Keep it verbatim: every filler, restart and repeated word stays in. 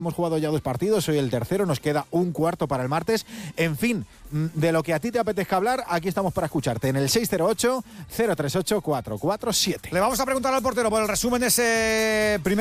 Hemos jugado ya dos partidos, hoy el tercero, nos queda un cuarto para el martes. En fin, de lo que a ti te apetezca hablar, aquí estamos para escucharte en el seis cero ocho, cero tres ocho, cuatro cuatro siete. Le vamos a preguntar al portero por el resumen de ese primer